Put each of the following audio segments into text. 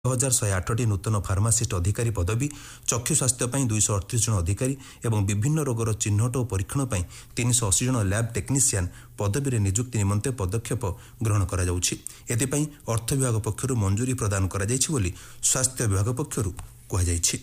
1108ଟି ନୂତନ ଫାର୍ମାସିଷ୍ଟ ଅଧିକାରୀ ପଦବୀ, ଚକ୍ଷୁ ସ୍ୱାସ୍ଥ୍ୟ ପାଇଁ 238 ଜଣ ଅଧିକାରୀ ଏବଂ ବିଭିନ୍ନ ରୋଗର ଚିହ୍ନଟ ଓ ପରୀକ୍ଷଣ ପାଇଁ 380 ଜଣ ଲ୍ୟାବ୍ ଟେକ୍ନିସିଆନ୍ ପଦବୀରେ ନିଯୁକ୍ତି ନିମନ୍ତେ ପଦକ୍ଷେପ ଗ୍ରହଣ କରାଯାଉଛି। ଏଥିପାଇଁ ଅର୍ଥ ବିଭାଗ ପକ୍ଷରୁ ମଞ୍ଜୁରୀ ପ୍ରଦାନ କରାଯାଇଛି ବୋଲି ସ୍ୱାସ୍ଥ୍ୟ ବିଭାଗ ପକ୍ଷରୁ କୁହାଯାଇଛି।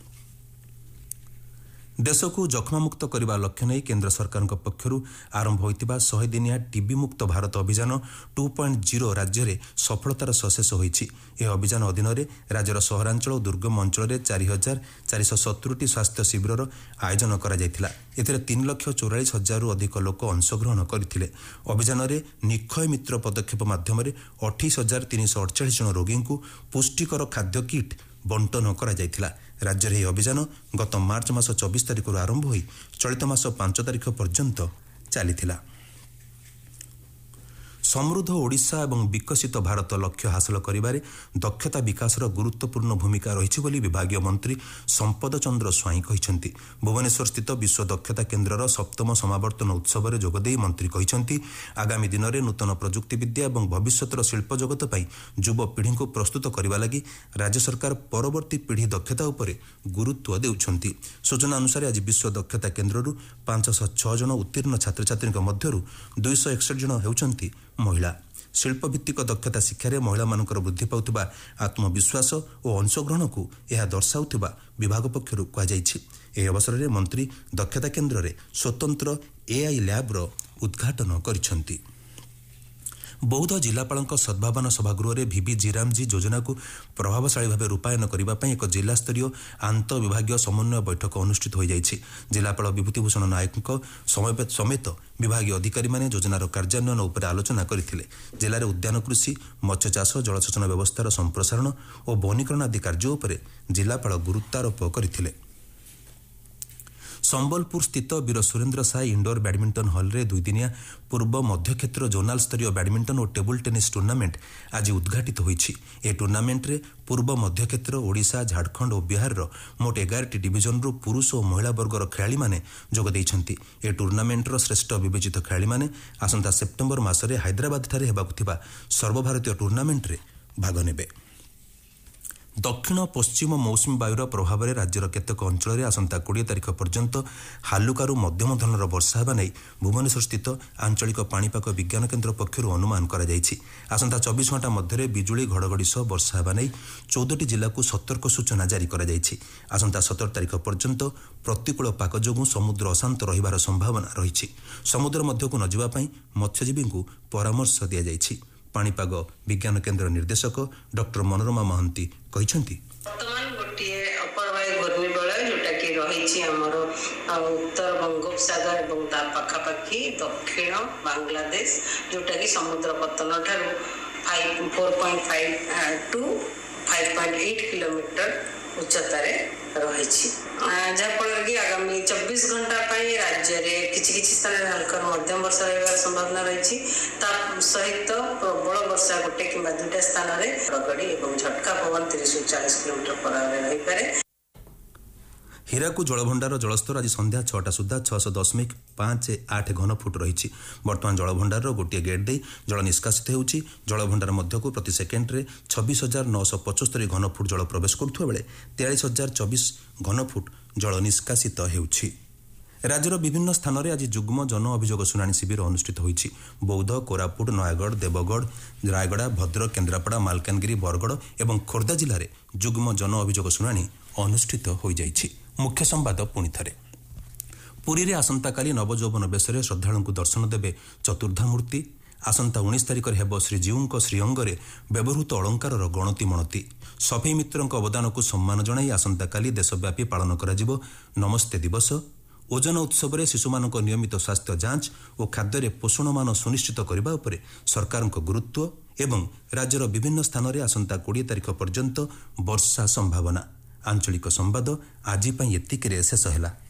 ଦେଶକୁ ଯକ୍ଷ୍ମାମୁକ୍ତ କରିବା ଲକ୍ଷ୍ୟ ନେଇ କେନ୍ଦ୍ର ସରକାରଙ୍କ ପକ୍ଷରୁ ଆରମ୍ଭ ହୋଇଥିବା 100 ଦିନିଆ ଟିବି ମୁକ୍ତ ଭାରତ ଅଭିଯାନ 2.0 ରାଜ୍ୟରେ ସଫଳତାର ସହ ଶେଷ ହୋଇଛି। ଏହି ଅଭିଯାନ ଅଧୀନରେ ରାଜ୍ୟର ସହରାଞ୍ଚଳ ଓ ଦୁର୍ଗମ ଅଞ୍ଚଳରେ 4,470ଟି ସ୍ୱାସ୍ଥ୍ୟ ଶିବିରର ଆୟୋଜନ କରାଯାଇଥିଲା। ଏଥିରେ 3,44,000ରୁ ଅଧିକ ଲୋକ ଅଂଶଗ୍ରହଣ କରିଥିଲେ। ଅଭିଯାନରେ ନିକ୍ଷୟ ମିତ୍ର ପଦକ୍ଷେପ ମାଧ୍ୟମରେ 28,348 ଜଣ ରୋଗୀଙ୍କୁ ପୁଷ୍ଟିକର ଖାଦ୍ୟ କିଟ୍ ବଣ୍ଟନ କରାଯାଇଥିଲା। ରାଜ୍ୟରେ ଏହି ଅଭିଯାନ ଗତ ମାର୍ଚ୍ଚ ମାସ 24 ତାରିଖରୁ ଆରମ୍ଭ ହୋଇ ଚଳିତ ମାସ 5 ତାରିଖ ପର୍ଯ୍ୟନ୍ତ ଚାଲିଥିଲା। ସମୃଦ୍ଧ ଓଡ଼ିଶା ଏବଂ ବିକଶିତ ଭାରତ ଲକ୍ଷ୍ୟ ହାସଲ କରିବାରେ ଦକ୍ଷତା ବିକାଶର ଗୁରୁତ୍ୱପୂର୍ଣ୍ଣ ଭୂମିକା ରହିଛି ବୋଲି ବିଭାଗୀୟ ମନ୍ତ୍ରୀ ସମ୍ପଦ ଚନ୍ଦ୍ର ସ୍ୱାଇଁ କହିଛନ୍ତି। ଭୁବନେଶ୍ୱରସ୍ଥିତ ବିଶ୍ୱ ଦକ୍ଷତା କେନ୍ଦ୍ରର 7ମ ସମାବର୍ତ୍ତନ ଉତ୍ସବରେ ଯୋଗଦେଇ ମନ୍ତ୍ରୀ କହିଛନ୍ତି, ଆଗାମୀ ଦିନରେ ନୂତନ ପ୍ରଯୁକ୍ତିବିଦ୍ୟା ଏବଂ ଭବିଷ୍ୟତର ଶିଳ୍ପ ଜଗତ ପାଇଁ ଯୁବପିଢ଼ିଙ୍କୁ ପ୍ରସ୍ତୁତ କରିବା ଲାଗି ରାଜ୍ୟ ସରକାର ପରବର୍ତ୍ତୀ ପିଢ଼ି ଦକ୍ଷତା ଉପରେ ଗୁରୁତ୍ୱ ଦେଉଛନ୍ତି। ସୂଚନା ଅନୁସାରେ ଆଜି ବିଶ୍ୱ ଦକ୍ଷତା କେନ୍ଦ୍ରରୁ 506 ଜଣ ଉତ୍ତୀର୍ଣ୍ଣ ଛାତ୍ରଛାତ୍ରୀଙ୍କ ମଧ୍ୟରୁ 261 ଜଣ ହେଉଛନ୍ତି ମହିଳା। ଶିଳ୍ପଭିତ୍ତିକ ଦକ୍ଷତା ଶିକ୍ଷାରେ ମହିଳାମାନଙ୍କର ବୃଦ୍ଧି ପାଉଥିବା ଆତ୍ମବିଶ୍ୱାସ ଓ ଅଂଶଗ୍ରହଣକୁ ଏହା ଦର୍ଶାଉଥିବା ବିଭାଗ ପକ୍ଷରୁ କୁହାଯାଇଛି। ଏହି ଅବସରରେ ମନ୍ତ୍ରୀ ଦକ୍ଷତା କେନ୍ଦ୍ରରେ ସ୍ୱତନ୍ତ୍ର AI ଲ୍ୟାବ୍ର ଉଦ୍ଘାଟନ କରିଛନ୍ତି। ବୌଦ୍ଧ ଜିଲ୍ଲାପାଳଙ୍କ ସଦ୍ଭାବନା ସଭାଗୃହରେ ଭିଭି ଜିରାମଜି ଯୋଜନାକୁ ପ୍ରଭାବଶାଳୀ ଭାବେ ରୂପାୟନ କରିବା ପାଇଁ ଏକ ଜିଲ୍ଲାସ୍ତରୀୟ ଆନ୍ତଃବିଭାଗୀୟ ସମନ୍ୱୟ ବୈଠକ ଅନୁଷ୍ଠିତ ହୋଇଯାଇଛି। ଜିଲ୍ଲାପାଳ ବିଭୂତିଭୂଷଣ ନାୟକଙ୍କ ସମେତ ବିଭାଗୀୟ ଅଧିକାରୀମାନେ ଯୋଜନାର କାର୍ଯ୍ୟାନ୍ୱୟନ ଉପରେ ଆଲୋଚନା କରିଥିଲେ। ଜିଲ୍ଲାରେ ଉଦ୍ୟାନ କୃଷି, ମତ୍ସ୍ୟଚାଷ, ଜଳସେଚନ ବ୍ୟବସ୍ଥାର ସମ୍ପ୍ରସାରଣ ଓ ବନୀକରଣ ଆଦି କାର୍ଯ୍ୟ ଉପରେ ଜିଲ୍ଲାପାଳ ଗୁରୁତ୍ୱାରୋପ କରିଥିଲେ। ସମ୍ବଲପୁର ସ୍ଥିତ ବୀର ସୁରେନ୍ଦ୍ର ସାଏ ଇଣ୍ଡୋର ବ୍ୟାଡମିଣ୍ଟନ ହଲ୍ରେ 2 ଦିନିଆ ପୂର୍ବ ମଧ୍ୟକ୍ଷେତ୍ର ଜୋନାଲ ସ୍ତରୀୟ ବ୍ୟାଡମିଣ୍ଟନ ଓ ଟେବୁଲ ଟେନିସ୍ ଟୁର୍ଣ୍ଣାମେଣ୍ଟ ଆଜି ଉଦ୍ଘାଟିତ ହୋଇଛି। ଏହି ଟୁର୍ଣ୍ଣାମେଣ୍ଟରେ ପୂର୍ବ ମଧ୍ୟକ୍ଷେତ୍ର, ଓଡ଼ିଶା, ଝାଡ଼ଖଣ୍ଡ ଓ ବିହାରର ମୋଟ 11ଟି ଡିଭିଜନରୁ ପୁରୁଷ ଓ ମହିଳା ବର୍ଗର ଖେଳାଳିମାନେ ଯୋଗ ଦେଇଛନ୍ତି। ଏହି ଟୁର୍ଣ୍ଣାମେଣ୍ଟର ଶ୍ରେଷ୍ଠ ବିବେଚିତ ଖେଳାଳିମାନେ ଆସନ୍ତା ସେପ୍ଟେମ୍ବର ମାସରେ ହାଇଦ୍ରାବାଦଠାରେ ହେବାକୁ ଥିବା ସର୍ବଭାରତୀୟ ଟୁର୍ଣ୍ଣାମେଣ୍ଟରେ ଭାଗ ନେବେ। ଦକ୍ଷିଣ ପଶ୍ଚିମ ମୌସୁମୀ ବାୟୁର ପ୍ରଭାବରେ ରାଜ୍ୟର କେତେକ ଅଞ୍ଚଳରେ ଆସନ୍ତା 20 ତାରିଖ ପର୍ଯ୍ୟନ୍ତ ହାଲୁକାରୁ ମଧ୍ୟମ ଧରଣର ବର୍ଷା ହେବା ନେଇ ଭୁବନେଶ୍ୱରସ୍ଥିତ ଆଞ୍ଚଳିକ ପାଣିପାଗ ବିଜ୍ଞାନ କେନ୍ଦ୍ର ପକ୍ଷରୁ ଅନୁମାନ କରାଯାଇଛି। ଆସନ୍ତା 24 ଘଣ୍ଟା ମଧ୍ୟରେ ବିଜୁଳି ଘଡ଼ଘଡ଼ି ସହ ବର୍ଷା ହେବା ନେଇ 14ଟି ଜିଲ୍ଲାକୁ ସତର୍କ ସୂଚନା ଜାରି କରାଯାଇଛି। ଆସନ୍ତା 17 ତାରିଖ ପର୍ଯ୍ୟନ୍ତ ପ୍ରତିକୂଳ ପାଗ ଯୋଗୁଁ ସମୁଦ୍ର ଅଶାନ୍ତ ରହିବାର ସମ୍ଭାବନା ରହିଛି। ସମୁଦ୍ର ମଧ୍ୟକୁ ନ ଯିବା ପାଇଁ ମତ୍ସ୍ୟଜୀବୀଙ୍କୁ ପରାମର୍ଶ ଦିଆଯାଇଛି। ପାଣିପାଗ ବିଜ୍ଞାନ କେନ୍ଦ୍ର ନିର୍ଦ୍ଦେଶକ ଡକ୍ଟର ମନୋରମା ମହାନ୍ତି କହିଛନ୍ତି, ବର୍ତ୍ତମାନ ଗୋଟିଏ ଅପରବାୟୁ ଘୂର୍ଣ୍ଣିବଳୟ ଯୋଉଟାକି ରହିଛି ଆମର ଉତ୍ତର ବଙ୍ଗୋପସାଗର ଏବଂ ତା ପାଖାପାଖି ଦକ୍ଷିଣ ବାଂଲାଦେଶ, ଯୋଉଟାକି ସମୁଦ୍ର ପତନ ଠାରୁ 4.5 to 5.8 କିଲୋମିଟର ଉଚ୍ଚତାରେ ରହିଛି। ଯାହାଫଳରେ କି ଆଗାମୀ 24 ଘଣ୍ଟା ପାଇଁ ରାଜ୍ୟରେ କିଛି କିଛି ସ୍ଥାନରେ ହାଲକାରୁ ମଧ୍ୟମ ବର୍ଷା ରହିବାର ସମ୍ଭାବନା ରହିଛି। ତା ସହିତ ପ୍ରବଳ ବର୍ଷା 1 କିମ୍ବା 2ଟା ସ୍ଥାନରେ ଘଡ଼ଘଡ଼ି ଏବଂ ଝଟକା ପବନ 30ରୁ 40 କିଲୋମିଟର per hour ରହିପାରେ। ହୀରାକୁଦ ଜଳଭଣ୍ଡାର ଜଳସ୍ତର ଆଜି ସନ୍ଧ୍ୟା 6ଟା ସୁଦ୍ଧା 6.58 ଘନ ଫୁଟ ରହିଛି। ବର୍ତ୍ତମାନ ଜଳଭଣ୍ଡାରର ଗୋଟିଏ ଗେଟ୍ ଦେଇ ଜଳ ନିଷ୍କାସିତ ହେଉଛି। ଜଳଭଣ୍ଡାର ମଧ୍ୟକୁ ପ୍ରତି ସେକେଣ୍ଡରେ 26,975 ଘନ ଫୁଟ ଜଳ ପ୍ରବେଶ କରୁଥିବା ବେଳେ 43,024 ଘନ ଫୁଟ ଜଳ ନିଷ୍କାସିତ ହେଉଛି। ରାଜ୍ୟର ବିଭିନ୍ନ ସ୍ଥାନରେ ଆଜି ଯୁଗ୍ମ ଜନ ଅଭିଯୋଗ ଶୁଣାଣି ଶିବିର ଅନୁଷ୍ଠିତ ହୋଇଛି। ବୌଦ୍ଧ, କୋରାପୁଟ, ନୟାଗଡ଼, ଦେବଗଡ଼, ରାୟଗଡ଼ା, ଭଦ୍ରକ, କେନ୍ଦ୍ରାପଡ଼ା, ମାଲକାନଗିରି, ବରଗଡ଼ ଏବଂ ଖୋର୍ଦ୍ଧା ଜିଲ୍ଲାରେ ଯୁଗ୍ମ ଜନ ଅଭିଯୋଗ ଶୁଣାଣି ଅନୁଷ୍ଠିତ ହୋଇଯାଇଛି। ମୁଖ୍ୟ ସମ୍ବାଦ ପୁଣିଥରେ। ପୁରୀରେ ଆସନ୍ତାକାଲି ନବଯୌବନ ବେଶରେ ଶ୍ରଦ୍ଧାଳୁଙ୍କୁ ଦର୍ଶନ ଦେବେ ଚତୁର୍ଦ୍ଧାମୂର୍ତ୍ତି। ଆସନ୍ତା 19 ତାରିଖରେ ହେବ ଶ୍ରୀଜୀଉଙ୍କ ଶ୍ରୀଅଙ୍ଗରେ ବ୍ୟବହୃତ ଅଳଙ୍କାରର ଗଣତି ମଣତି। ସଫେଇ ମିତ୍ରଙ୍କ ଅବଦାନକୁ ସମ୍ମାନ ଜଣାଇ ଆସନ୍ତାକାଲି ଦେଶବ୍ୟାପୀ ପାଳନ କରାଯିବ ନମସ୍ତେ ଦିବସ। ଓଜନ ଉତ୍ସବରେ ଶିଶୁମାନଙ୍କ ନିୟମିତ ସ୍ୱାସ୍ଥ୍ୟ ଯାଞ୍ଚ ଓ ଖାଦ୍ୟରେ ପୋଷଣମାନ ସୁନିଶ୍ଚିତ କରିବା ଉପରେ ସରକାରଙ୍କ ଗୁରୁତ୍ୱ ଏବଂ ରାଜ୍ୟର ବିଭିନ୍ନ ସ୍ଥାନରେ ଆସନ୍ତା 20 ତାରିଖ ପର୍ଯ୍ୟନ୍ତ ବର୍ଷା ସମ୍ଭାବନା। ଆଞ୍ଚଳିକ ସମ୍ବାଦ ଆଜି ପାଇଁ ଏତିକିରେ ଶେଷ ହେଲା।